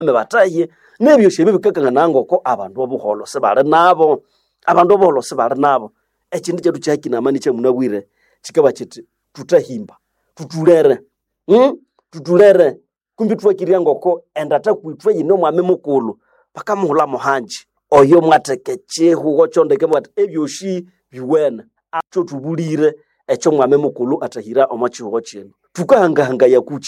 bataye nebyo shebe bikakanga ngoko abantu obuholo sebali nabo abantu obuholo sebali nabo ekindi cyetu cyakina amani cye munabwire kikaba kiti tutahimba tutulere tutulere kumbi twakiriya ngoko endata kuitwe yino mwame mukulu bakamuhula muhanji oyo mwatekeche hugo chondeke mwat ebyoshi biwena acho tubulire echo mwame mukulu atahira omachiho chino tukahanga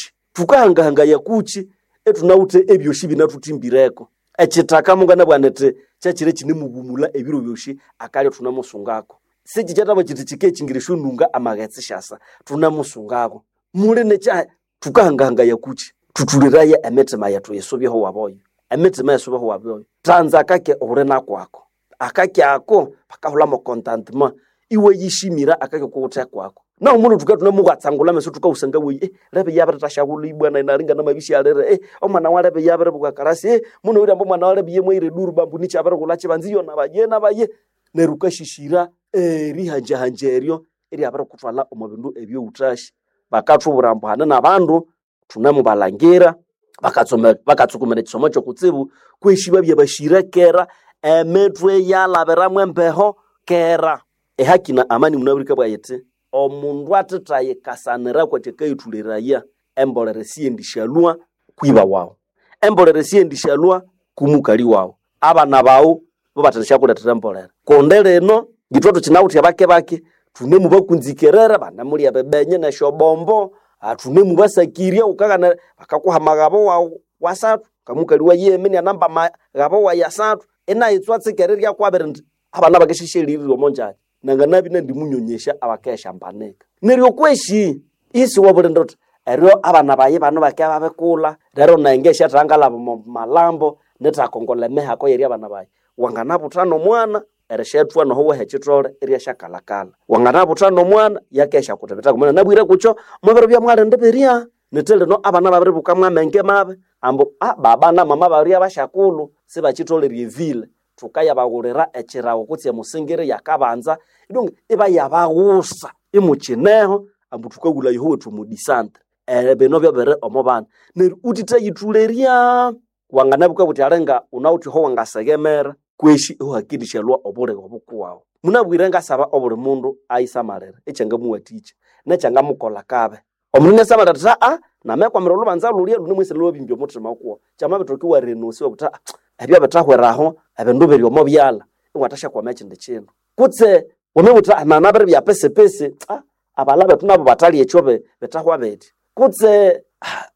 yakuchi etunaute ebyoshi binatutimbireko echitaka mungana bwanete cyakire kine mubumula ebiro byoshi akali tunamusungako siji cyatabo kiti cike kingirishu ndunga amagetsi shasa tunamusungako mule necha tukahanga yakuchi tutuliraye emetema yatu yesobyeho waboyo emetema yesobyeho waboyo tranza kake orena kwako akake ako pakahula mo contentement iwe yishimira akake kuuta kwako na umuntu tukatuna mugatsangula meso tukausanga we lebe yabere tashagulu ibwana inaringa na mabishi alere omwana walebe yabere bukakarasi muno uri ambo mwana walebe yemwe ire duru bambu ni chabere kulache banziyo na baye neruka shishira rihanja hanjerio iri abere kutwala omubindu ebyo utashi bakatubura hana nabandu tunamubalangira bakatsukumene kisomo cyo kutsibu kweshiba byabashira kera emetwe yalabera mwembeho kera ehakina amani munabirika bwayete omundu atetaye kasanira kwa tekayituliraya embolere siendishalwa kwiba wao embolere siendishalwa kumukali wao abana bawo babatesha kuletera embolere kondele no gitwato kinawuti bake tunemu bakunzikerera bana muri abebenye na shobombo atunemu basakiria ukagana bakakuhamagabo wa wasatu kamukali wa yemeni anamba magabo wa yasatu ena itswatsekereria kwabere abana bakeshishiriro monjani nanganabi nandi munyonyesha abakesha mbaneka neryo kweshi isi wabulendot eryo abana baye bano bakaba bekula rero naengesha tangala malambo netakongola mehako yeri abana baye wanganabutano mwana ereshetwa no howe hechitole eri shakalakala wanganabutano mwana yakesha kutebeta kumana nabwire kucho mubero bya mwale ndeberia netele no abana babiri bukamwa menge mabe ambo baba na mama bari abashakulu sibachitole revile tukaya bagurera echirawo kutse musingire yakabanza idonge eba yabagusa imuchineho ambu tukagula yiho tumudisante beno byabere omobana ne utita yituleria wanganabuka buti arenga unauti ho wangasegemera kweshi uhakidishalwa obore obukuwao munabwirenga saba obure mundu aisamarere echenga muwatiche nechenga mukola kabe omrine samarere ta na mekwa mirolo banza lulia lunimwise lobimbyo mutima kuwo chama betokiwa renusi okuta ebya betahweraho abendu beri omobyala watasha kwa mechi ndechino kutse womebuta nanabere bya pese abalabe tunabo batali echobe betahwa beti kutse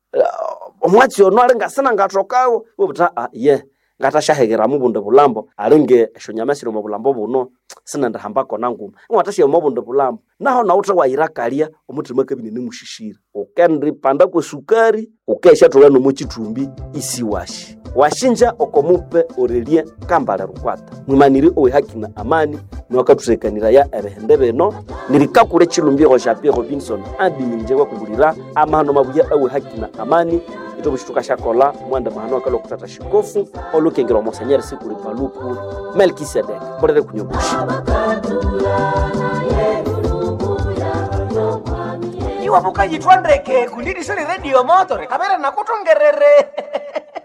omwachi ono alenga sana ngatokawo wobuta ngatashahegera mubunde bulambo alenge eshonyamesiro mu bulambo buno sinanda hambako nanguma watashe mu bunde bulambo naho nauta wairakalia omutima kabine nimushishira ukendri panda ko sukari ukesha tolano mu chitumbi isiwashi washinja okomupe orelie kambala rukwata mwimaniri owe hakina amani nwakatusekanira ya ebehende beno nirikakure chilumbiro ja Pierre Robinson adiminjengwa kugulira amahano mabuya owe hakina amani ito bushituka shakola mwanda mahano akalo kutata shikofu olukengero monseigneur sikuli paluku Melkisedek borere kunyobushi iwabuka yitwandeke kulidi siri radio motore kabere nakutongerere